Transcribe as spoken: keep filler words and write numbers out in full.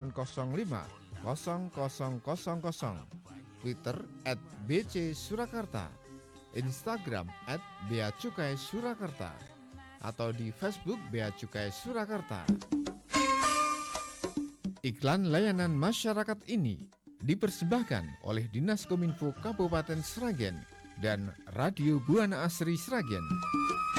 delapan nol lima nol nol nol nol, Twitter at b c surakarta, Instagram at bea cukai surakarta, atau di Facebook Bea Cukai Surakarta. Iklan layanan masyarakat ini dipersembahkan oleh Dinas Kominfo Kabupaten Sragen dan Radio Buana Asri Sragen.